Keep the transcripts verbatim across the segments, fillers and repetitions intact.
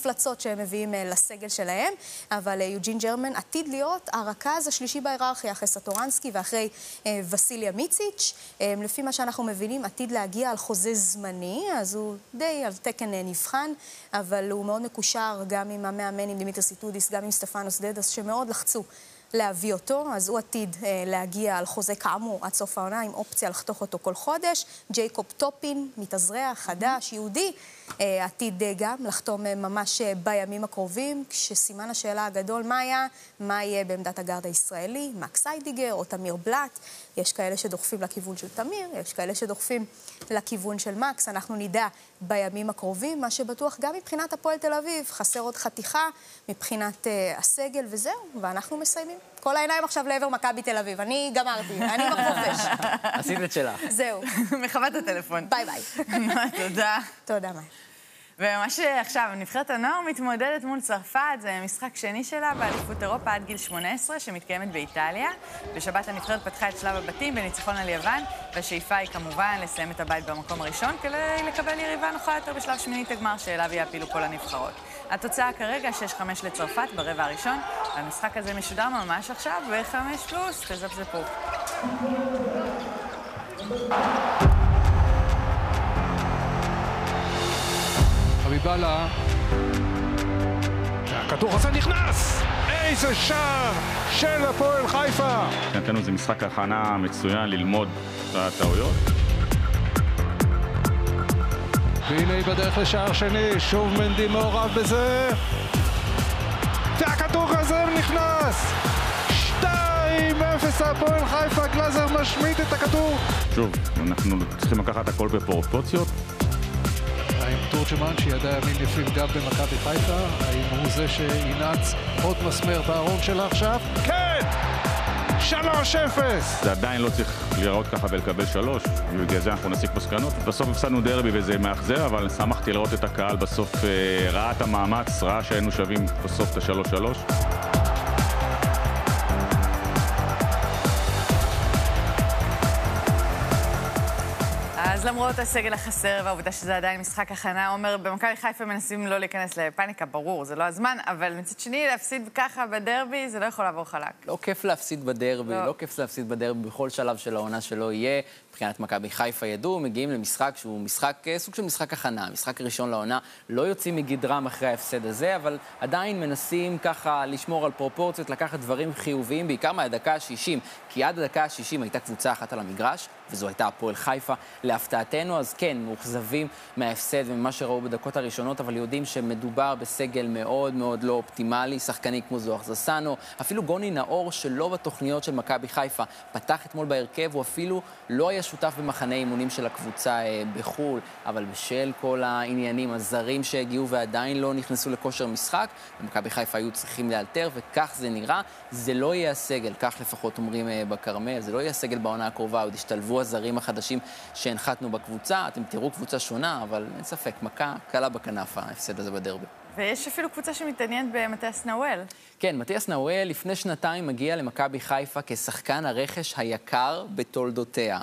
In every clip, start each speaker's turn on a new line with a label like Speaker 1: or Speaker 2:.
Speaker 1: המפלצות שהם מביאים לסגל שלהם, אבל יוג'ין ג'רמן עתיד להיות הרכז השלישי בהיררכיה אחרי סטורנסקי ואחרי וסיליה מיציץ'. לפי מה שאנחנו מבינים, עתיד להגיע על חוזה זמני, אז הוא די על תקן נבחן, אבל הוא מאוד מקושר גם עם המאמן, עם דימיטר סיטודיס, גם עם סטפנוס דדס, שמאוד לחצו להביא אותו, אז הוא עתיד אה, להגיע על חוזה כאמור עד סוף העונה, עם אופציה לחתוך אותו כל חודש. ג'ייקוב טופין, מתאזרח, חדש, יהודי, אה, עתיד אה, גם לחתום אה, ממש אה, בימים הקרובים, כשסימן השאלה הגדול מה היה, מה יהיה בעמדת הגארד הישראלי, מקס איידיגר או תמיר בלט. יש כאלה שדוחפים לכיוון של תמיר, יש כאלה שדוחפים לכיוון של מקס. אנחנו נדע בימים הקרובים, מה שבטוח גם מבחינת הפועל תל אביב, חסר עוד חתיכה מבחינת uh, הסגל וזהו, ואנחנו מסיימים. כל העיניים עכשיו לעבר מכבי תל אביב. אני גמרתי, אני בחופש.
Speaker 2: עשית את שלך.
Speaker 1: זהו.
Speaker 3: מחוות הטלפון.
Speaker 1: ביי ביי.
Speaker 3: תודה.
Speaker 1: תודה, מאי.
Speaker 3: וממש עכשיו, נבחרת הנוער מתמודדת מול צרפת, זה משחק שני שלה באליפות אירופה עד גיל שמונה עשרה, שמתקיימת באיטליה. בשבת הנבחרת פתחה את שלב הבתים בניצחון על יוון, והשאיפה היא כמובן לסיים את הבית במקום הראשון, כדי לקבל יריבה נוחה יותר בשלב שמינית הגמר, שאליו יעפילו כל הנבחרות. התוצאה כרגע שש חמש לצרפת ברבע הראשון, והמשחק הזה משודר ממש עכשיו ב-חמש פלוס, תזפזפו.
Speaker 4: חביבאללה, הכדור הזה נכנס! איזה שער של הפועל חיפה!
Speaker 5: מבחינתנו זה משחק הכנה מצוין ללמוד את הטעויות.
Speaker 4: והנה היא בדרך לשער שני, שוב מנדי מעורב בזה. והכדור הזה נכנס! שתיים אפס הפועל חיפה, גלאזר משמיט את הכדור.
Speaker 5: שוב, אנחנו צריכים לקחת הכל בפרופורציות.
Speaker 4: האם תורג'מן, שידע ימים יפים גם במכבי חיפה, האם הוא זה שאינץ עוד מסמר בארון שלה עכשיו? כן! שלוש אפס!
Speaker 5: זה עדיין לא צריך להיראות ככה ולקבל שלוש, ובגלל זה אנחנו נסיק מסקנות. בסוף הפסדנו דרבי וזה מאכזר, אבל שמחתי לראות את הקהל בסוף, ראה את המאמץ, ראה שהיינו שווים בסוף את השלוש שלוש.
Speaker 3: אז למרות הסגל החסר והעובדה שזה עדיין משחק הכנה, אומר, במכבי חיפה מנסים לא להיכנס לפאניקה, ברור, זה לא הזמן, אבל מצד שני, להפסיד ככה בדרבי, זה לא יכול לעבור חלק.
Speaker 2: לא כיף להפסיד בדרבי, לא, לא כיף להפסיד בדרבי בכל שלב של העונה שלא יהיה. מבחינת מכבי חיפה ידעו, מגיעים למשחק שהוא משחק, סוג של משחק הכנה, משחק ראשון לעונה, לא יוצאים מגדרם אחרי ההפסד הזה, אבל עדיין מנסים ככה לשמור על פרופורציות, לקחת דברים חיוביים, בעיקר מהדקה ה-שישים, כי עד הדקה ה-שישים הייתה קבוצה אחת על המגרש, וזו הייתה הפועל חיפה להפתעתנו, אז כן, מאוכזבים מההפסד וממה שראו בדקות הראשונות, אבל יודעים שמדובר בסגל מאוד מאוד לא אופטימלי, שחקני כמו זוהר זסנו, אפילו גוני נאור שלא בתוכניות של מכבי חיפה, פתח אתמול בהרכב, הוא אפילו לא היה שותף במחנה אימונים של הקבוצה בחול, אבל בשל כל העניינים הזרים שהגיעו ועדיין לא נכנסו לכושר משחק, ומכבי חיפה היו צריכים לאלתר, וכך זה נראה, זה לא יהיה הסגל, כך לפחות אומרים בקרמל, זה לא יהיה הסגל בעונה הקרובה, עוד השתלבו הזרים החדשים שהנחתנו בקבוצה, אתם תראו קבוצה שונה, אבל אין ספק, מכה קלה בכנף ההפסד הזה בדרבי.
Speaker 3: ויש אפילו קבוצה שמתעניינת במתיאס נאואל.
Speaker 2: כן, מתיאס נאואל לפני שנתיים מגיע למכבי חיפה כשחקן הרכש היקר בתולדותיה.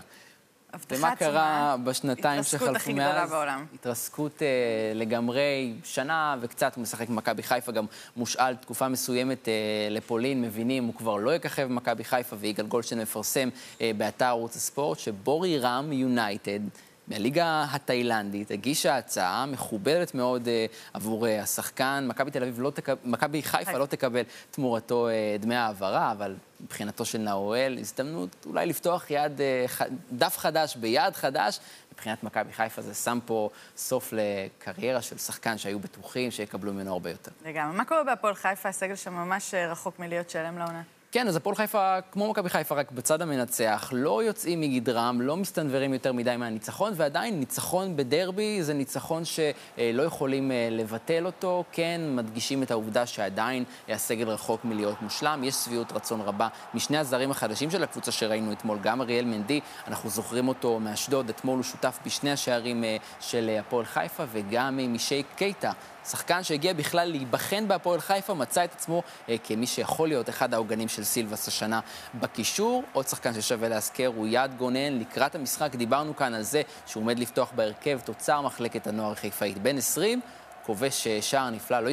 Speaker 2: ומה קרה בשנתיים שחלפו מאז? התרסקות uh, לגמרי, שנה וקצת הוא משחק במכבי חיפה, גם מושאל תקופה מסוימת uh, לפולין, מבינים, הוא כבר לא יככב במכבי חיפה, ויגאל גולדשטיין מפרסם uh, באתר ערוץ הספורט, שבורי רם יונייטד, מהליגה התאילנדית, הגישה הצעה מכובדת מאוד uh, עבור uh, השחקן. מכבי תל אביב לא תקבל, מכבי חיפה לא תקבל תמורתו uh, דמי העברה, אבל מבחינתו של נאואל, הזדמנות אולי לפתוח יד, uh, ח... דף חדש ביד חדש. מבחינת מכבי חיפה זה שם פה סוף לקריירה של שחקן שהיו בטוחים שיקבלו ממנו הרבה יותר.
Speaker 3: לגמרי, מה קורה בהפועל חיפה? הסגל שם ממש רחוק מלהיות שלם לעונה.
Speaker 2: כן, אז הפועל חיפה, כמו מכבי חיפה, רק בצד המנצח, לא יוצאים מגדרם, לא מסתנברים יותר מדי מהניצחון, ועדיין ניצחון בדרבי זה ניצחון שלא יכולים לבטל אותו. כן, מדגישים את העובדה שעדיין הסגל רחוק מלהיות מושלם. יש סביעות רצון רבה משני הזרים החדשים של הקבוצה שראינו אתמול, גם אריאל מנדי, אנחנו זוכרים אותו מאשדוד, אתמול הוא שותף בשני השערים של הפועל חיפה, וגם משי קייטה, שחקן שהגיע בכלל להיבחן בהפועל חיפה, מצא את עצמו אה, כמי שיכול להיות אחד העוגנים של סילבס השנה בקישור. עוד שחקן ששווה להזכר הוא יד גונן. לקראת המשחק דיברנו כאן על זה שהוא עומד לפתוח בהרכב תוצר מחלקת הנוער חיפאית. בן עשרים, כובש שער נפלא, לא